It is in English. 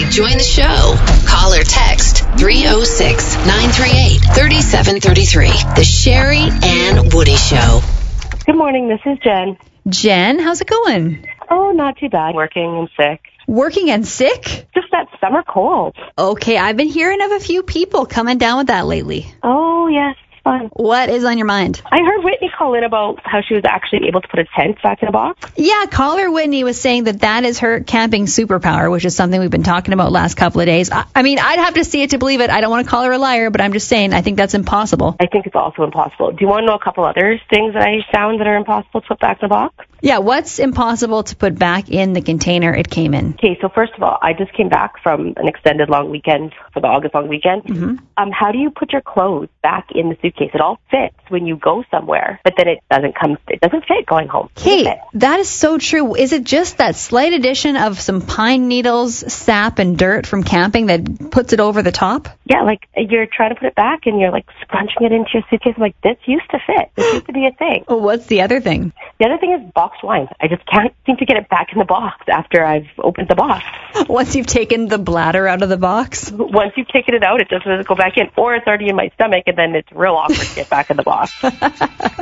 Join the show. Call or text 306-938-3733. The Sherry Ann Woody Show. Good morning, this is Jen. Jen, how's it going? Oh, not too bad. Working and sick. Working and sick? Just that summer cold. Okay, I've been hearing of a few people coming down with that lately. Oh, yes. Fun. What is on your mind? I heard Whitney call in about how she was actually able to put a tent back in a box. Yeah, caller Whitney was saying that is her camping superpower, which is something we've been talking about last couple of days. I mean, I'd have to see it to believe it. I don't want to call her a liar, but I'm just saying I think that's impossible. I think it's also impossible. Do you want to know a couple other things that I found that are impossible to put back in a box? Yeah, what's impossible to put back in the container it came in? Okay, so first of all, I just came back from an extended long weekend for the August long weekend. Mm-hmm. How do you put your clothes back in the suitcase? It all fits when you go somewhere, but then it doesn't fit going home. Kate, that is so true. Is it just that slight addition of some pine needles, sap, and dirt from camping that puts it over the top? Yeah, like you're trying to put it back and you're like scrunching it into your suitcase. I'm like, this used to fit. This used to be a thing. Well, what's the other thing? The other thing is boxed wine. I just can't seem to get it back in the box after I've opened the box. Once you've taken the bladder out of the box? Once you've taken it out, it doesn't go back in. Or it's already in my stomach and then it's real awkward to get back in the box.